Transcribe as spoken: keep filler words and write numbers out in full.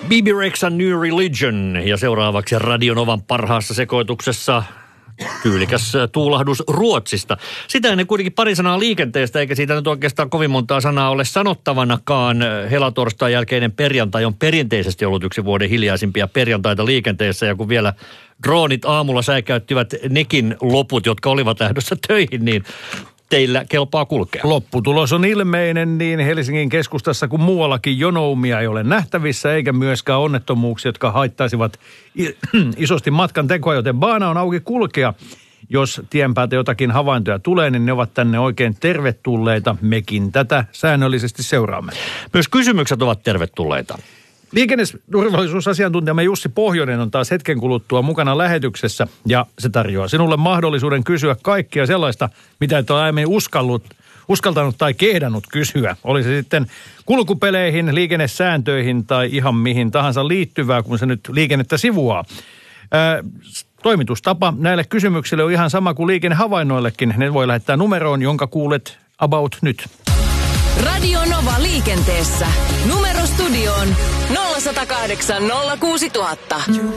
B B Rexhan New Religion ja seuraavaksi Radio Novan parhaassa sekoituksessa tyylikäs tuulahdus Ruotsista. Sitä ennen kuitenkin pari sanaa liikenteestä, eikä siitä nyt oikeastaan kovin montaa sanaa ole sanottavanakaan. Helatorstain jälkeinen perjantai on perinteisesti ollut yksi vuoden hiljaisimpia perjantaita liikenteessä, ja kun vielä droonit aamulla säikäyttivät nekin loput, jotka olivat lähdössä töihin, niin teillä kelpaa kulkea. Lopputulos on ilmeinen, niin Helsingin keskustassa kuin muuallakin jonoumia ei ole nähtävissä, eikä myöskään onnettomuuksia, jotka haittaisivat isosti matkan tekoa, joten baana on auki kulkea. Jos tien päältä jotakin havaintoja tulee, niin ne ovat tänne oikein tervetulleita. Mekin tätä säännöllisesti seuraamme. Myös kysymykset ovat tervetulleita. Liikenneturvallisuusasiantuntijamme Jussi Pohjonen on taas hetken kuluttua mukana lähetyksessä, ja se tarjoaa sinulle mahdollisuuden kysyä kaikkia sellaista, mitä et ole aiemmin uskallut, uskaltanut tai kehdannut kysyä. Oli se sitten kulkupeleihin, liikennesääntöihin tai ihan mihin tahansa liittyvää, kun se nyt liikennettä sivuaa. Ää, toimitustapa näille kysymyksille on ihan sama kuin liikennehavainnoillekin. Ne voi lähettää numeroon, jonka kuulet about nyt. Radio Nova liikenteessä. Numero studioon nolla yksi nolla kahdeksan nolla kuusi nolla nolla nolla.